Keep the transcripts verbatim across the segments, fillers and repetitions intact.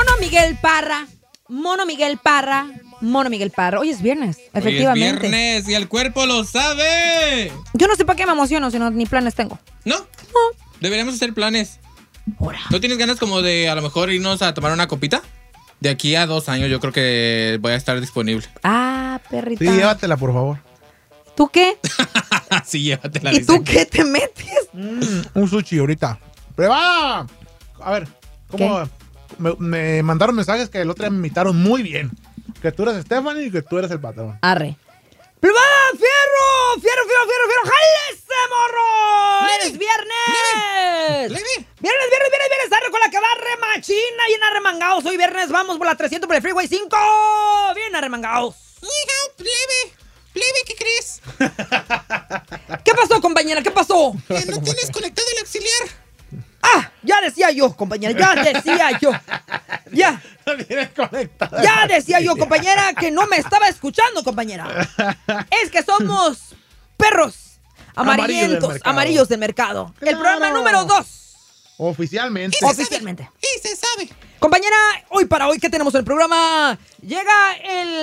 Mono Miguel Parra. Mono Miguel Parra. Mono Miguel Parra. Hoy es viernes, efectivamente. Hoy es viernes y el cuerpo lo sabe. Yo no sé para qué me emociono si no, ni planes tengo. ¿No? No. Deberíamos hacer planes. Ahora. ¿No tienes ganas como de a lo mejor irnos a tomar una copita? De aquí a dos años yo creo que voy a estar disponible. Ah, perrita. Sí, llévatela, por favor. ¿Tú qué? Sí, llévatela. ¿Y dice. tú qué te metes? Mm, un sushi ahorita. ¡Prueba! A ver, ¿cómo? Me, me mandaron mensajes que el otro día me invitaron muy bien. Que tú eres Stephanie y que tú eres el patrón. Arre. ¡Pluma! ¡Fierro! ¡Fierro, fierro, fierro, fierro! ¡Jale ese morro! Leve, ¡Es viernes! Leve. Viernes, viernes, viernes, viernes, tarde con la que va remachina, bien arremangados. Hoy viernes vamos por la trescientos por el Freeway cinco. Bien arremangados. Hija, plebe. Plebe, ¿qué crees? ¿Qué pasó, compañera? ¿Qué pasó? Que no tienes conectado el auxiliar. Ah, ya decía yo, compañera, ya decía yo. Ya, No tienes conectada. ya decía yo, compañera, que no me estaba escuchando, compañera. Es que somos perros amarillentos, amarillos del mercado. Claro. El programa número dos. Oficialmente. Y se Oficialmente. sabe, Y se sabe. Compañera, hoy para hoy, ¿qué tenemos en el programa? Llega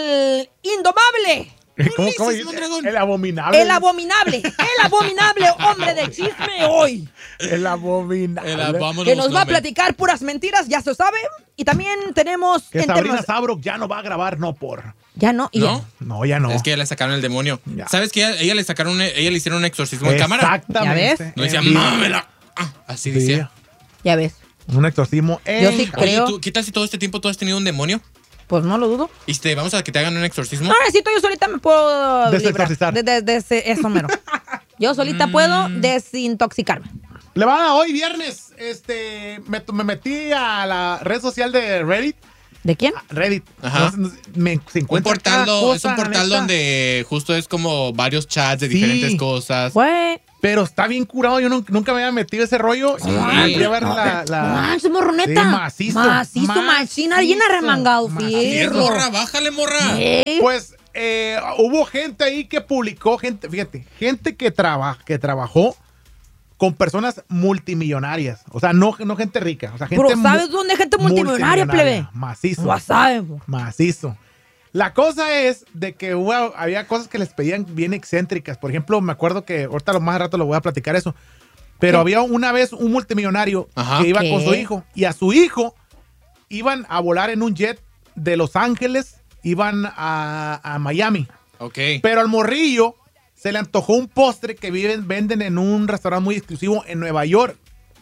el indomable, ¿Cómo, cómo Ulises dice? Mondragón. El abominable. el abominable, el abominable hombre de chisme hoy. El abominable. El- vámonos, Que nos va a hombre. platicar puras mentiras, ya se sabe. Y también tenemos... Que en Sabrina temas- Sabrok ya no va a grabar, no por. Ya no, y ¿No? No, ya no. Es que ya le sacaron el demonio. Ya. ¿Sabes que ella, ella le sacaron un- ella le hicieron un exorcismo en cámara? Exactamente. ¿Ya ves? No decía, En vivo. mámela. Ah, así Sí. decía. ya ves, Un exorcismo en Yo sí cámara. Oye, creo- ¿tú, ¿qué tal si todo este tiempo tú has tenido un demonio? pues no lo dudo. Y te vamos a que te hagan un exorcismo. Ahora sí, yo solita me puedo Desexorcizar. librar de, de- de ese- eso mero. Yo solita Mm. puedo desintoxicarme. Le van a hoy viernes. Este. Me, me metí a la red social de Reddit. ¿De quién? Reddit. Ajá. No sé, me, se Un encuentra portal, cada do- cosa, es un la portal neta. donde justo es como varios chats de Sí. diferentes cosas. Güey. Pero está bien curado. Yo nun- nunca me había metido ese rollo. Y Sí. quería ver la. la Manches, morroneta. Sí, macizo. Macizo, Macizo. machina, bien arremangado, Macizo. Bien, fierro. morra, bájale, morra. Ey. Pues eh, hubo gente ahí que publicó, gente, fíjate, gente que, traba, que trabajó con personas multimillonarias. O sea, no, no gente rica. O sea, gente Pero ¿sabes mu- dónde hay gente multimillonaria, plebe? Macizo. No sabemos. Macizo. La cosa es de que hubo, había cosas que les pedían bien excéntricas. Por ejemplo, me acuerdo que ahorita lo más rato lo voy a platicar eso. Pero ¿Qué? había una vez un multimillonario Ajá. que iba ¿Qué? con su hijo. Y a su hijo iban a volar en un jet de Los Ángeles, iban a, a Miami. Ok. Pero al morrillo se le antojó un postre que viven, venden en un restaurante muy exclusivo en Nueva York.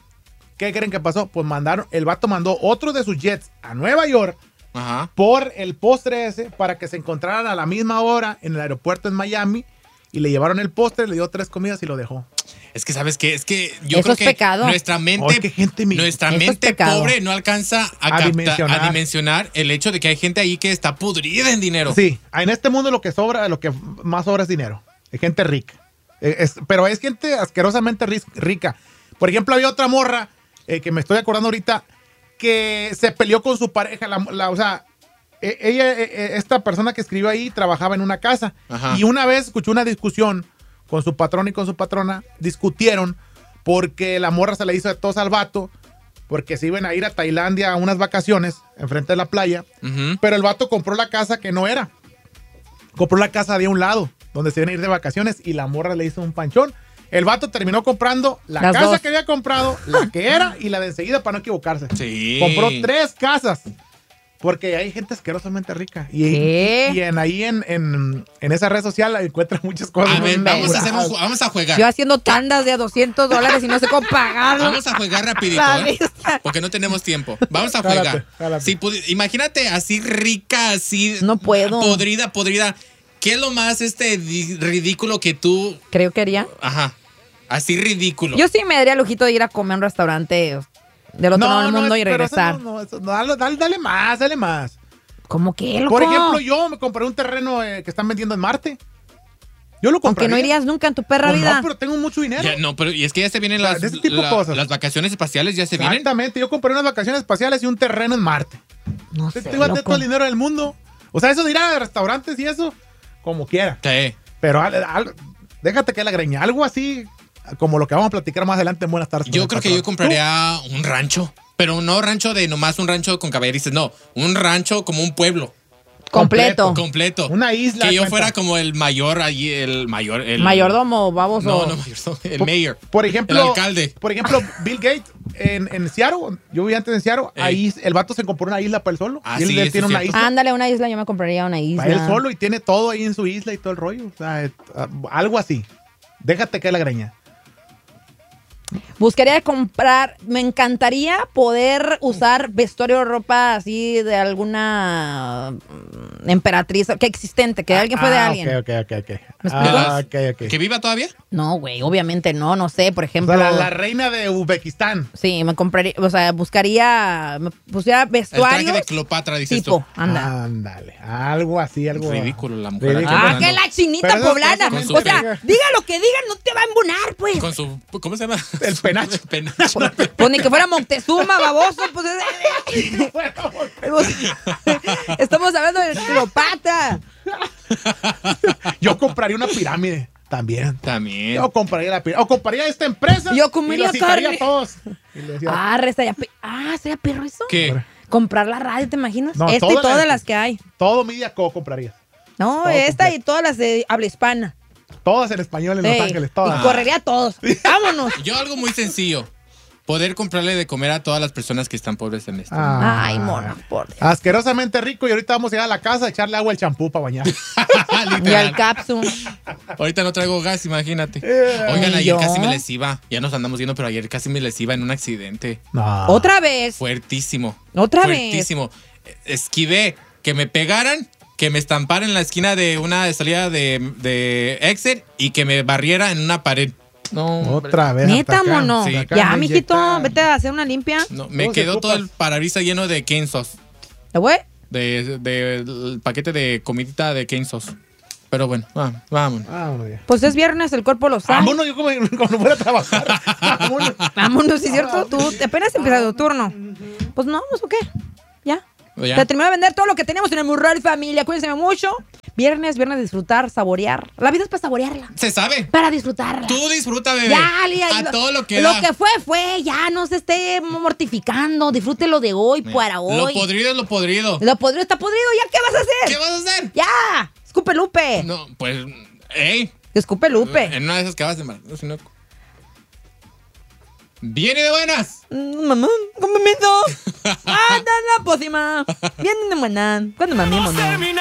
¿Qué creen que pasó? Pues mandaron, el vato mandó otro de sus jets a Nueva York Ajá. por el postre ese para que se encontraran a la misma hora en el aeropuerto en Miami y le llevaron el postre, le dio tres comidas y lo dejó. Es que, ¿sabes qué? Es que yo Eso creo es que pecado. nuestra mente, Oh, es que gente mi- nuestra Eso es mente pecado. pobre no alcanza a, A capta- dimensionar. a dimensionar el hecho de que hay gente ahí que está pudrida en dinero. Sí, en este mundo lo que sobra, lo que más sobra es dinero. Es gente rica. Eh, es- pero es gente asquerosamente ris- rica. Por ejemplo, había otra morra eh, que me estoy acordando ahorita que se peleó con su pareja. La, la- o sea, eh, ella, eh, eh, esta persona que escribió ahí trabajaba en una casa. Ajá. Y una vez escuchó una discusión con su patrón y con su patrona. Discutieron porque la morra se le hizo de tos al vato porque se iban a ir a Tailandia a unas vacaciones enfrente de la playa. Ujú. Pero el vato compró la casa que no era. Compró la casa de un lado, donde se iban a ir de vacaciones, y la morra le hizo un panchón. El vato terminó comprando la Las casa dos. que había comprado, la que era y la de enseguida para no equivocarse. Sí. Compró tres casas. Porque hay gente asquerosamente rica. Y, ¿Qué? y en ahí en, en, en esa red social encuentran muchas cosas. A ver, muy vamos a, hacer un elaboradas. ju- vamos a jugar. Yo haciendo tandas de a doscientos dólares y no sé cómo pagarlo. Vamos a jugar rapidito, La ¿eh? bestia. Porque no tenemos tiempo. Vamos a Jálate, jugar. jálate. Si pudi- imagínate así rica, así No puedo. podrida, podrida. ¿Qué es lo más este di- ridículo que tú, Creo que haría. ajá, así ridículo? Yo sí me daría lujito de ir a comer a un restaurante del otro lado del mundo es- y pero eso regresar. no, no, eso no, dale, dale- dale más, dale más. ¿Cómo que, loco? Por ejemplo, yo me compré un terreno eh, que están vendiendo en Marte. Yo lo compré. Aunque no irías nunca en tu perra Pues vida. no, pero tengo mucho dinero. Ya, no, pero y es que ya se vienen O sea, las, de ese tipo de la- cosas. las vacaciones espaciales, ya se vienen. Exactamente, yo compré unas vacaciones espaciales y un terreno en Marte. No Te sé, te iba a tener loco. todo el dinero del mundo. O sea, eso de ir a restaurantes y eso, como quiera. Sí. Pero al- al- déjate que la greña, algo así como lo que vamos a platicar más adelante en Buenas tardes. con Yo el creo que patrón. yo compraría un rancho. Pero no rancho de nomás un rancho con caballerices, no. Un rancho como un pueblo. Completo. Completo. Una isla. Que yo cuenta. fuera como el mayor allí, el mayor. El, Mayordomo, baboso. No, no, mayordomo, el mayor. Por ejemplo, El alcalde. Por ejemplo, Bill Gates en, en Seattle, yo vivía antes en Seattle, Ey. ahí el vato se compró una isla para él solo. Ah, y él, sí, él eso tiene es una cierto. isla Ándale, una isla, yo me compraría una isla. para él solo y tiene todo ahí en su isla y todo el rollo. O sea, eh, algo así. Déjate caer la greña. Buscaría comprar, me encantaría poder usar vestuario o ropa así de alguna mm, emperatriz, que existente, que alguien fue de Ah, alguien. Ok, ok, ok. ok. ¿Me Ah, explico? ok, ok. ¿Que viva todavía? No, güey, obviamente no, no sé, por O ejemplo. sea, la, la reina de Uzbekistán. Sí, me compraría, o sea, buscaría, me pusiera El traje vestuarios de Cleopatra, dices tipo, tú. anda. Ándale. Algo así, algo. Ridículo la mujer. Ridículo. Ah, Hablando que la chinita Pero eso- poblana. con su- O sea, diga lo que digan, no te va a embonar, pues. Con su. ¿Cómo se llama? El penacho. El penacho. Pues ni que fuera Moctezuma, baboso, pues. es- Estamos hablando de Cleopatra. Yo compraría una pirámide también. También. Yo compraría la pirámide. O compraría esta empresa. Yo comería y los citaría carne. a todos. Y le decía, Ah, resta ya. pe- Ah, ¿sería perro eso? ¿Qué? Comprar la radio, ¿te imaginas? No, esta y todas todas las- las que hay. todo Media Co compraría. No, todo esta completo. y todas las de habla hispana. Todas en español en Ey, Los Ángeles. Todas. Y correría a todos. Vámonos. Yo algo muy sencillo. Poder comprarle de comer a todas las personas que están pobres en esto. Ah. Ay, mono, por Dios. Asquerosamente rico y ahorita vamos a ir a la casa a echarle agua al champú para bañar. Y al Literal. capsu. Ahorita no traigo gas, imagínate. Eh, Oigan, ¿y ayer yo? casi me les iba. Ya nos andamos viendo, pero ayer casi me les iba en un accidente. No. Otra vez. Fuertísimo. Otra vez. Fuertísimo. Esquivé que me pegaran, que me estamparan en la esquina de una salida de, de Exit y que me barriera en una pared. No, hombre. Otra vez. Neta, hasta acá. mono. Sí. Acá Ya, me mijito, inyectan. vete a hacer una limpia. No, me ¿Cómo se quedó ocupa? todo el parabrisas lleno de Kensos. ¿De güey? De, de- el paquete de comidita de Kensos. Pero bueno, va- vámonos. Vámonos ya. Pues es viernes, el cuerpo lo sabe. Vámonos, yo como cuando voy a trabajar. Vámonos. Vámonos, ¿sí es cierto? Tú apenas empieza tu turno. Pues no, pues ¿o qué? Ya. Ya. Te terminó de vender todo lo que teníamos en el Murral Familia. Cuídense mucho. Viernes, viernes de disfrutar, saborear. La vida es para saborearla. Se sabe. Para disfrutarla. Tú disfruta, bebé. Ya, Lía, a lo- todo lo que Lo da. que fue, fue. Ya no se esté mortificando. Disfrútelo de hoy para Lo hoy. podrido es lo podrido. Lo podrido está podrido. ¿Ya qué vas a hacer? ¿Qué vas a hacer? Ya. Escupe Lupe. No, pues, ey. Escupe Lupe. En una de esas que vas de mal. no, si no- ¡Viene de buenas! Mm, Mamá, cómeme eso. Ah, dale la pócima. Viene de buena. ¿Cuándo mami, mono?